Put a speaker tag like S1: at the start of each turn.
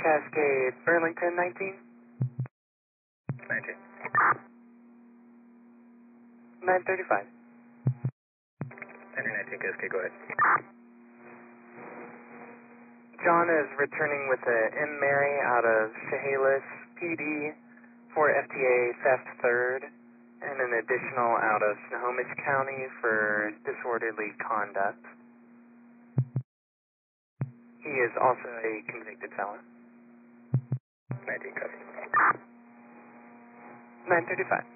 S1: Cascade, Burlington, 19?
S2: 19.
S1: 935.
S2: 19 Cascade, go ahead.
S1: John is returning with a M. Mary out of Chehalis PD for FTA theft third, and an additional out of Snohomish County for disorderly conduct. He is also a convicted felon.
S2: 19 copy.
S1: 935.